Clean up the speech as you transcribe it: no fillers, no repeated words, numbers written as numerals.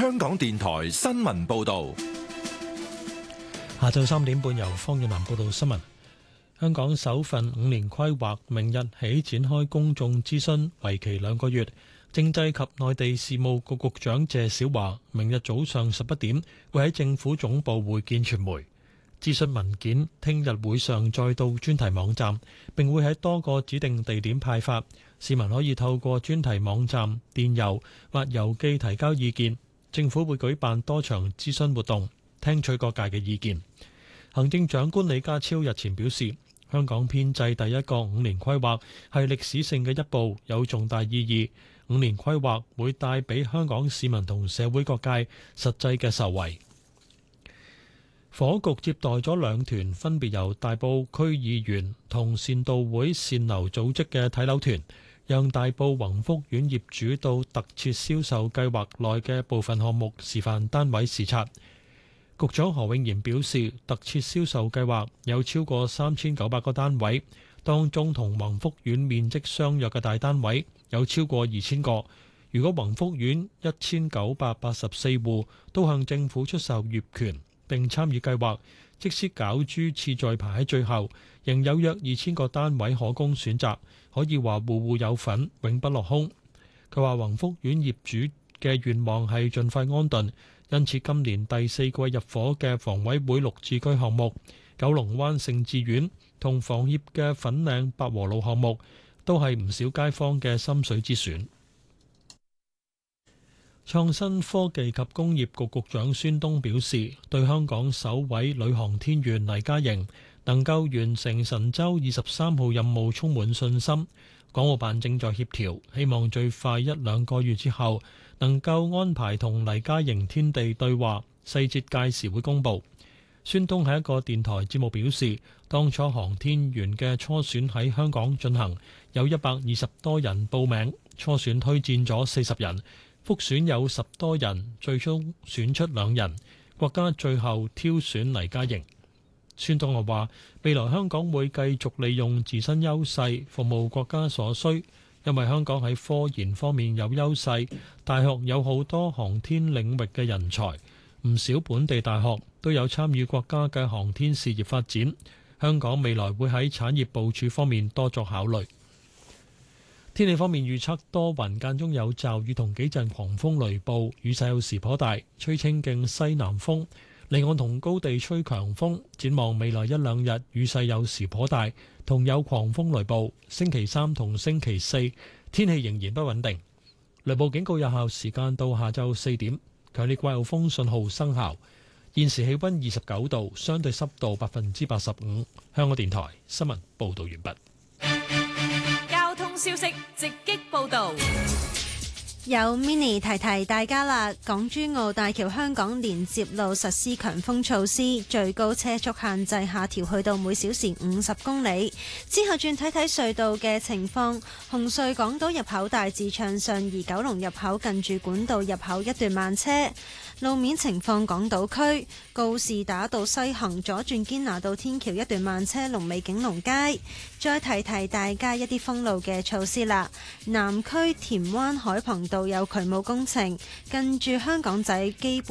香港電台新聞報道。 下晝3點半由方遠南報道新聞。香港首份5年規劃明日起展開公眾諮詢，為期2個月。政制及內地事務局局長謝小華明日早上11點會喺政府總部會見傳媒。諮詢文件聽日會上載到專題網站，並會喺多個指定地點派發。市民可以透過專題網站、電郵或郵寄提交意見。政府會舉辦多場諮詢活動，聽取各界嘅意見。行政長官李家超日前表示，香港編制第一個5年規劃係歷史性嘅一步，有重大意義。5年規劃會帶俾香港市民同社會各界實際嘅受惠。房屋局接待咗2團分別由大埔區議員同善道會善流組織嘅睇樓團，讓大埔宏福苑業主到特設銷售計劃內嘅部分項目示範單位視察。局長何永賢表示，特設銷售計劃有超過3900個單位，當中同宏福苑面積相若嘅大單位有超過2000個。如果宏福苑1984戶都向政府出售業權並參與計劃，即使攪珠次序排喺最後，仍有約2000個單位可供選擇，可以話戶戶有份，永不落空。佢話宏福苑業主嘅願望係盡快安頓，因此今年第4季入伙嘅房委會綠置居項目、九龍灣盛智苑同房協嘅粉嶺百和路項目，都係唔少街坊嘅心水之選。創新科技及工業局局長孫東表示，對香港首位女航天員黎嘉瑩能夠完成神舟23號任務充滿信心。港澳辦正在協調，希望最快1-2個月之後能夠安排同黎嘉瑩天地對話，細節屆時會公佈。孫東喺一個電台節目表示，當初航天員嘅初選喺香港進行，有120多人報名，初選推薦咗40人。複選有10多人，最終選出2人，國家最後挑選黎嘉瑩。孫東又話：未來香港會繼續利用自身優勢服務國家所需，因為香港喺科研方面有優勢，大學有好多航天領域嘅人才，唔少本地大學都有參與國家嘅航天事業發展。香港未來會喺產業部署方面多作考慮。天氣方面預測多雲，間中有驟雨同幾陣狂風雷暴，雨勢有時頗大，吹清勁西南風，離岸同高地吹強風。展望未來1-2日，雨勢有時頗大，同有狂風雷暴。星期3同星期4天氣仍然不穩定。雷暴警告有效時間到下晝4點，強烈季候風信號生效。現時氣溫29度，相對濕度85%。香港電台新聞報道完畢。 消息直擊報道， 有 Mini 提提大家啦。港珠澳大橋香港連接路實施強風措施，最高車速限制下調去到每小時50公里。之後轉睇睇隧道嘅情況，紅隧港島入口大致暢順，而九龍入口近住管道入口一段慢車。路面情況，港島區告士打道西行左轉堅拿道天橋一段慢車，龍尾景隆街。再提提大家一啲封路嘅措施啦。南區田灣海傍道有渠務工程，近住香港仔基本